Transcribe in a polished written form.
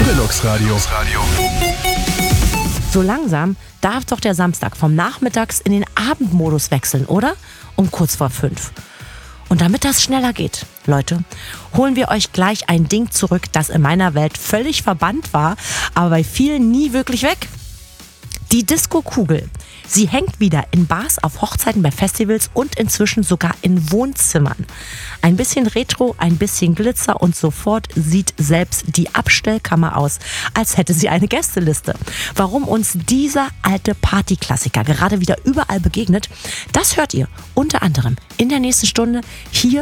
Deluxe Radio. So langsam darf doch der Samstag vom Nachmittags in den Abendmodus wechseln, oder? Um kurz vor 5. Und damit das schneller geht, Leute, holen wir euch gleich ein Ding zurück, das in meiner Welt völlig verbannt war, aber bei vielen nie wirklich weg. Die Disco-Kugel. Sie hängt wieder in Bars, auf Hochzeiten, bei Festivals und inzwischen sogar in Wohnzimmern. Ein bisschen Retro, ein bisschen Glitzer und sofort sieht selbst die Abstellkammer aus, als hätte sie eine Gästeliste. Warum uns dieser alte Partyklassiker gerade wieder überall begegnet, das hört ihr unter anderem in der nächsten Stunde hier